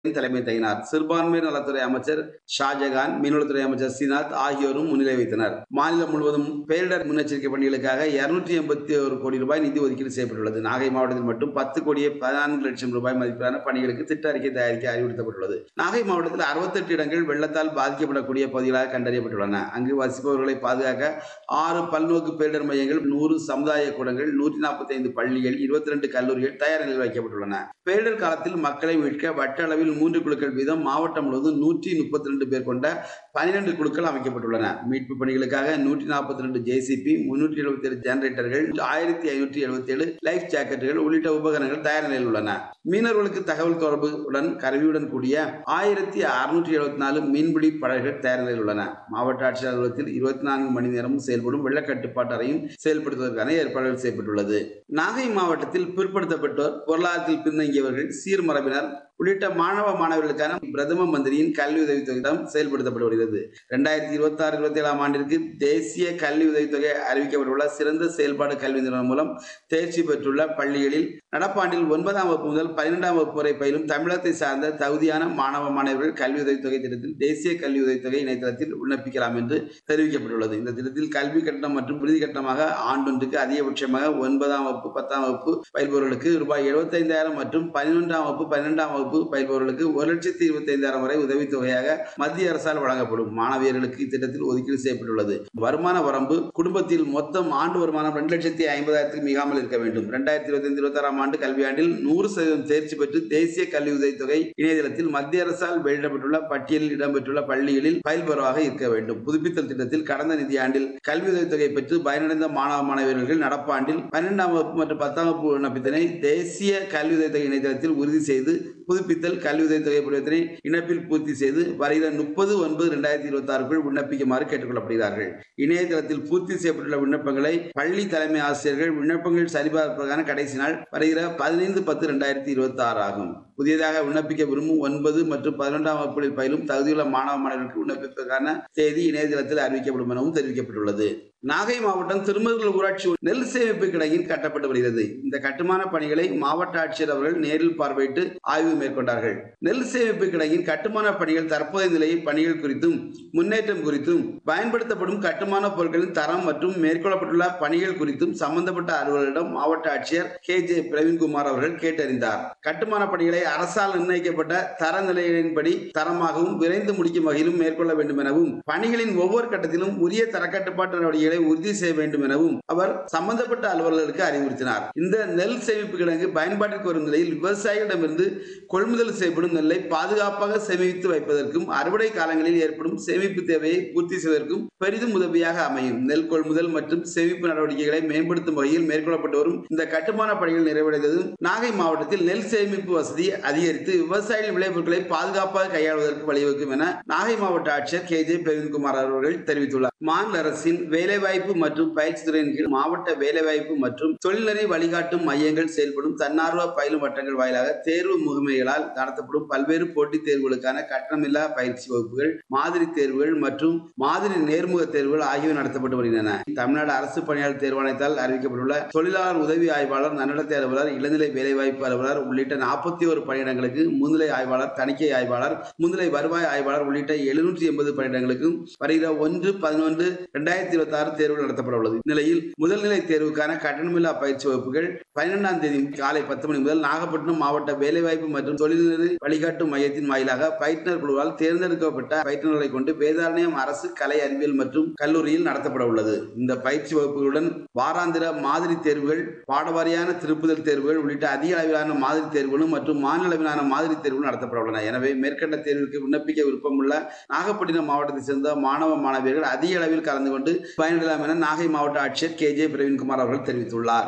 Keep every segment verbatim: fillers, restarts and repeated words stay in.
தலைமை தங்கினார். சிறுபான்மையினர் நலத்துறை அமைச்சர் ஷாஜகான், மீன்வளத்துறை அமைச்சர் ஸ்ரீநாத் ஆகியோரும் முன்னிலை வைத்தனர். மாநிலம் முழுவதும் பேரிடர் முன்னெச்சரிக்கை பணிகளுக்காக இருநூற்றி எண்பத்தி ஒரு கோடி ரூபாய் நிதி ஒதுக்கீடு செய்யப்பட்டுள்ளது. நாகை மாவட்டத்தில் மட்டும் பத்து கோடியே பதினான்கு லட்சம் ரூபாய் மதிப்பிலான பணிகளுக்கு திட்ட அறிக்கை தயாரிக்க அறிவுறுத்தப்பட்டுள்ளது. நாகை மாவட்டத்தில் அறுபத்தி எட்டு இடங்கள் வெள்ளத்தால் பாதிக்கப்படக்கூடிய பகுதிகளாக கண்டறியப்பட்டுள்ளன. அங்கு வசிப்பவர்களை பாதுகாக்க ஆறு பல்நோக்கு பேரிடர் மையங்கள், நூறு சமுதாய கூடங்கள், நூற்றி நாற்பத்தி ஐந்து பள்ளிகள், இருபத்தி ரெண்டு கல்லூரிகள் தயார் நிலையில் வைக்கப்பட்டுள்ளன. பேரிடர் காலத்தில் மக்களை மீட்க வட்ட அளவில் மூன்று குழுக்கள் வீதம் மாவட்டம் முழுவதும் நூற்றி முப்பத்தி ரெண்டு பேர் கொண்ட பனிரெண்டு குழுக்கள் அமைக்கப்பட்டுள்ளன. மீட்பு பணிகளுக்காக நூற்றி நாற்பத்தி ரெண்டு ஜேசிபி, முன்னூற்றி எழுபத்தி ஏழு ஜெனரேட்டர்கள், ஆயிரத்தி ஐநூற்றி எழுபத்தி ஏழு லைஃப் ஜாக்கெட்டுகள் உள்ளிட்ட உபகரணங்கள் தயார் நிலையில் உள்ளன. மீனவர்களுக்கு தகவல் தொடர்புடன் கருவியுடன் கூடிய ஆயிரத்தி அறுநூற்றி எழுபத்தி நாலு மீன்பிடி படகுகள் தயார் நிலையில் உள்ளன. மாவட்ட ஆட்சியர் அலுவலகத்தில் இருபத்தி நான்கு மணி நேரமும் செயல்படும் வெள்ள கட்டுப்பாட்டு அறையும் செயல்படுத்துவதற்கான ஏற்பாடுகள் செய்யப்பட்டுள்ளது. நாகை மாவட்டத்தில் பிற்படுத்தப்பட்டோர், பொருளாதாரத்தில் பின்தங்கியவர்கள், சீர்மரபினர் உள்ளிட்ட மாணவ மாணவர்களுக்கான பிரதம மந்திரியின் கல்வி உதவித்தொகை திட்டம் செயல்படுத்தப்பட்டு வருகிறது. இரண்டாயிரத்தி இருபத்தி ஆறு இருபத்தி ஏழாம் ஆண்டிற்கு தேசிய கல்வி உதவித்தொகை அறிவிக்கப்பட்டுள்ள சிறந்த செயல்பாடு கல்வி நிறுவனம் மூலம் தேர்ச்சி பெற்றுள்ள பள்ளிகளில் நடப்பாண்டில் ஒன்பதாம் வகுப்பு முதல் பன்னிரெண்டாம் வகுப்பு வரை பயிலும் தமிழகத்தை சார்ந்த தகுதியான மாணவ மாணவர்கள் கல்வி உதவித்தொகை திட்டத்தில் தேசிய கல்வி உதவித்தொகை இணையதளத்தில் விண்ணப்பிக்கலாம் என்று தெரிவிக்கப்பட்டுள்ளது. இந்த திட்டத்தில் கல்வி கட்டணம் மற்றும் விடுதி கட்டணமாக ஆண்டொன்றுக்கு அதிகபட்சமாக ஒன்பதாம் வகுப்பு பத்தாம் வகுப்பு பயில்பவர்களுக்கு ரூபாய் எழுபத்தி ஐந்தாயிரம் மற்றும் பதினொன்றாம் வகுப்பு பன்னிரெண்டாம் வகுப்பு பயில்பவர்களுக்கு ஒரு லட்சத்தி இருபத்தி ஐந்தாயிரம் வரை உதவித்தொகையாக மத்திய அரசால் வழங்கப்படும். மாணவியர்களுக்கு இத்திட்டத்தில் ஒதுக்கீடு செய்யப்பட்டுள்ளது. வருமான வரம்பு குடும்பத்தில் மொத்தம் ஆண்டு வருமானம் இரண்டு லட்சத்தி ஐம்பதாயிரத்துக்கு மிகாமல் இருக்க வேண்டும். இரண்டாயிரத்தி இருபத்தி ஐந்து இருபத்தி ஆறாம் ஆண்டு கல்வியாண்டில் நூறு சதவீதம் தேர்ச்சி பெற்று தேசிய கல்வி உதவித்தொகை இணையதளத்தில் மத்திய அரசால் வெளியிடப்பட்டுள்ள பட்டியலில் இடம்பெற்றுள்ள பள்ளிகளில் பயில்பவராக இருக்க வேண்டும். புதுப்பித்தல் திட்டத்தில் கடந்த நிதியாண்டில் கல்வி உதவித்தொகை பெற்று பயனடைந்த மாணவ மாணவியர்கள் நடப்பாண்டில் பன்னிரெண்டாம் வகுப்பு மற்றும் பத்தாம் வகுப்பு விண்ணப்பத்தினை தேசிய கல்வி உதவித்தொகை இணையதளத்தில் உறுதி செய்து புதுப்பித்தல் கல்வி உதவித்தொகை படிவத்தினை இணைப்பில் பூர்த்தி செய்து வருகிற முப்பது ஒன்பது இரண்டாயிரத்தி இருபத்தி ஆறுக்குள் விண்ணப்பிக்குமாறு கேட்டுக் கொள்ளப்படுகிறார்கள். இணையதளத்தில் பூர்த்தி செய்யப்பட்டுள்ள விண்ணப்பங்களை பள்ளி தலைமை ஆசிரியர்கள் விண்ணப்பங்கள் சரிபார்ப்பதற்கான கடைசி நாள் வருகிற பதினைந்து பத்து இரண்டாயிரத்தி இருபத்தி ஆறு ஆகும். புதியதாக விண்ணப்பிக்க விரும்பும் ஒன்பது மற்றும் பதினொன்றாம் வகுப்புகளில் பயிலும் தகுதியுள்ள மாணவ மாணவர்களுக்கு விண்ணப்பிப்பதற்கான தேதி இணையதளத்தில் அறிவிக்கப்படும் எனவும் தெரிவிக்கப்பட்டுள்ளது. நாகை மாவட்டம் திருமருகல் ஊராட்சி நெல் சேமிப்பு கிடங்கில் கட்டப்பட்டு வருகிறது. இந்த கட்டுமான பணிகளை மாவட்ட ஆட்சியர் அவர்கள் நேரில் பார்வையிட்டு ஆய்வு மேற்கொண்டார்கள். நெல் சேமிப்பு கிடங்கின் கட்டுமான பணிகள் தற்போதைய நிலையில் பணிகள் குறித்தும் முன்னேற்றம் குறித்தும் பயன்படுத்தப்படும் கட்டுமான பொருட்களின் தரம் மற்றும் மேற்கொள்ளப்பட்டுள்ள பணிகள் குறித்தும் சம்பந்தப்பட்ட அலுவலரிடம் மாவட்ட ஆட்சியர் கே ஜே பிரவீன்குமார் அவர்கள் கேட்டறிந்தார். கட்டுமான பணிகளை அரசால் நிர்ணயிக்கப்பட்ட தரநிலைகளின்படி தரமாகவும் விரைந்து முடிக்கும் வகையிலும் மேற்கொள்ள வேண்டும் எனவும் பணிகளின் ஒவ்வொரு கட்டத்திலும் உரிய தரக்கட்டுப்பாட்டு நடவடிக்கைகளை உறுதி செய்ய வேண்டும் எனவும் அவர் சம்பந்தப்பட்ட அலுவலர்களுக்கு அறிவுறுத்தினார். இந்த நெல் சேமிப்பு கிடங்கு பயன்பாட்டிற்கு வரும் நிலையில் விவசாயிகளிடமிருந்து கொள்முதல் செய்யப்படும் நெல்லை பாதுகாப்பாக சேமித்து வைப்பதற்கும் அறுவடை காலங்களில் ஏற்படும் சேமிப்பு தேவையை பூர்த்தி செய்வதற்கும் பெரிதும் உதவியாக அமையும். நெல் கொள்முதல் மற்றும் சேமிப்பு நடவடிக்கைகளை மேம்படுத்தும் வகையில் மேற்கொள்ளப்பட்டு வரும் இந்த கட்டுமான பணிகள் நிறைவடைந்ததும் நாகை மாவட்டத்தில் நெல் சேமிப்பு வசதி அதிகரித்து விவசாயிகள் விளைபொருட்களை பாதுகாப்பாக கையாளுவதற்கு வழிவகுக்கும் என நாகை மாவட்ட ஆட்சியர் கே ஜே பிரவீன்குமார் அவர்கள் தெரிவித்துள்ளார். மாநில அரசின் வேலைவாய்ப்பு மற்றும் பயிற்சி துறையின் கீழ் மாவட்ட வேலைவாய்ப்பு மற்றும் தொழில்நெறி வழிகாட்டும் மையங்கள் செயல்படும் தன்னார்வ பயிலும் வட்டங்கள் வாயிலாக தேர்வு முகமைகளால் நடத்தப்படும் பல்வேறு போட்டித் தேர்வுகளுக்கான கட்டணமில்லா பயிற்சி வகுப்புகள், மாதிரி தேர்வுகள் மற்றும் மாதிரி நேர்முக தேர்வுகள் ஆகியவை நடத்தப்பட்டு வருகின்றன. தமிழ்நாடு அரசு பணியாளர் தேர்வாணையத்தால் அறிவிக்கப்பட்டுள்ள தொழிலாளர் உதவி ஆய்வாளர், நன்னடத்தை அலுவலர், இளநிலை வேலைவாய்ப்பு அலுவலர் உள்ளிட்ட நாற்பத்தி ஒரு பணியிடங்களுக்கு முன்னிலை ஆய்வாளர், தணிக்கை ஆய்வாளர், முன்னிலை வருவாய் ஆய்வாளர் உள்ளிட்ட எழுநூற்றி எண்பது பணியிடங்களுக்கும் வருகிற ஒன்று பதினொன்று இரண்டாயிரத்தி இருபத்தி ஆறு தேர்வு நடத்தப்பட உள்ளது. இந்நிலையில் முதல்நிலை தேர்வுக்கான கட்டணமில்லா பயிற்சி வகுப்புகள் பன்னிரெண்டாம் தேதி காலை பத்து மணி முதல் நாகப்பட்டினம் மாவட்ட வேலைவாய்ப்பு மற்றும் தொழில்நெறி வழிகாட்டும் மையத்தின் வாயிலாக பயிற்றுனர் குழுவால் தேர்ந்தெடுக்கப்பட்ட பயிற்றுநர்களை கொண்டு வேதாரண்யம் அரசு கலை அறிவியல் மற்றும் கல்லூரியில் நடத்தப்பட உள்ளது. இந்த பயிற்சி வகுப்புகளுடன் வாராந்திர மாதிரி தேர்வுகள், பாடவாரியான திருப்புதல் தேர்வுகள் உள்ளிட்ட அதிக அளவிலான மாதிரி தேர்வுகளும் மற்றும் மாநில அளவிலான மாதிரி தேர்வுகளும் நடத்தப்பட உள்ளன. எனவே மேற்கண்ட தேர்வுக்கு விண்ணப்பிக்க விருப்பமுள்ள நாகப்பட்டினம் மாவட்டத்தை சேர்ந்த மாணவ மாணவியர்கள் அதிக அளவில் கலந்து கொண்டு பயன்படலாம் என நாகை மாவட்ட ஆட்சியர் கே ஜே பிரவீன்குமார் அவர்கள் தெரிவித்துள்ளார்.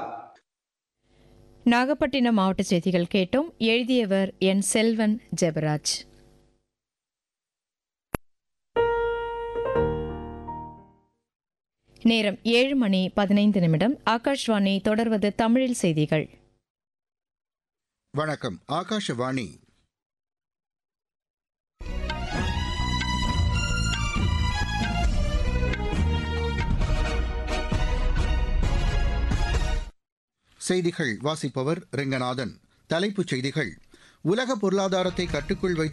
நாகப்பட்டினம் மாவட்ட செய்திகள் கேட்டோம். எழுதியவர் என் செல்வன் ஜெபராஜ். நேரம் ஏழு மணி பதினைந்து நிமிடம். ஆகாஷ்வாணி. தொடர்வது தமிழில் செய்திகள். வணக்கம். ஆகாஷவாணி. செய்திகள் வாசிப்பவர் ரெங்கநாதன். தலைப்புச் செய்திகள்: உலக பொருளாதாரத்தை கட்டுக்குள் வைத்து